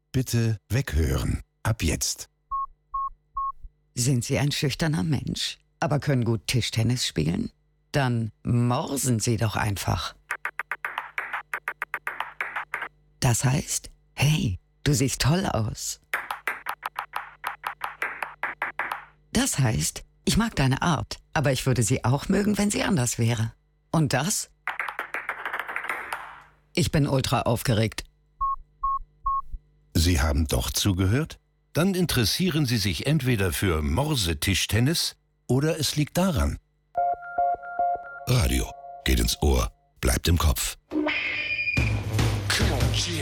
Bitte weghören. Ab jetzt. Sind Sie ein schüchterner Mensch, aber können gut Tischtennis spielen? Dann morsen Sie doch einfach. Das heißt, hey, du siehst toll aus. Das heißt, ich mag deine Art, aber ich würde sie auch mögen, wenn sie anders wäre. Und das? Ich bin ultra aufgeregt. Sie haben doch zugehört? Dann interessieren Sie sich entweder für Morsetischtennis oder es liegt daran. Radio geht ins Ohr, bleibt im Kopf.